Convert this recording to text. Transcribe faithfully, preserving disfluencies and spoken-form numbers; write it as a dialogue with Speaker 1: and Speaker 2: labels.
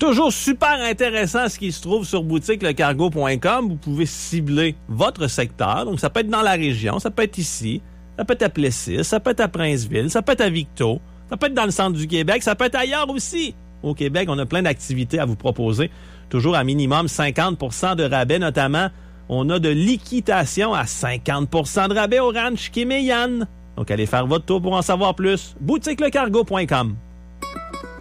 Speaker 1: Toujours super intéressant ce qui se trouve sur boutique le cargo point com. Vous pouvez cibler votre secteur. Donc, ça peut être dans la région, ça peut être ici, ça peut être à Plessis, ça peut être à Princeville, ça peut être à Victo, ça peut être dans le centre du Québec, ça peut être ailleurs aussi. Au Québec, on a plein d'activités à vous proposer. Toujours à minimum cinquante pour cent de rabais, notamment. On a de l'équitation à cinquante pour cent de rabais au ranch Kim et Yann. Donc, allez faire votre tour pour en savoir plus. boutique le cargo point com.